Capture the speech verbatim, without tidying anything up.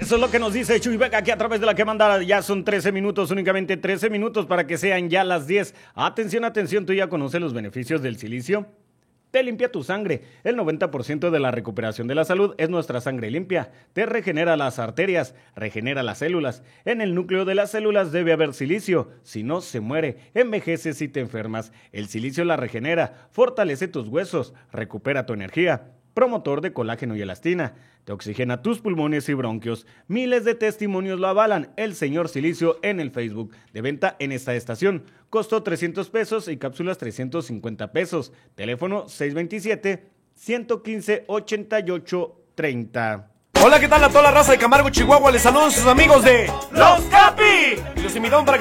Eso es lo que nos dice Chuy Vega aquí a través de la que manda. Ya son trece minutos, únicamente trece minutos para que sean ya las diez. Atención, atención, ¿tú ya conoces los beneficios del silicio? Te limpia tu sangre. El noventa por ciento de la recuperación de la salud es nuestra sangre limpia. Te regenera las arterias, regenera las células. En el núcleo de las células debe haber silicio. Si no, se muere. Envejeces y te enfermas. El silicio la regenera, fortalece tus huesos, recupera tu energía. Promotor de colágeno y elastina. Te oxigena tus pulmones y bronquios. Miles de testimonios lo avalan. El señor Silicio en el Facebook. De venta en esta estación. Costó trescientos pesos y cápsulas trescientos cincuenta pesos. Teléfono seis dos siete, uno cinco, ocho ocho tres cero. Hola, ¿qué tal a toda la raza de Camargo, Chihuahua? Les saludan sus amigos de Los Capi. Y los invitamos para que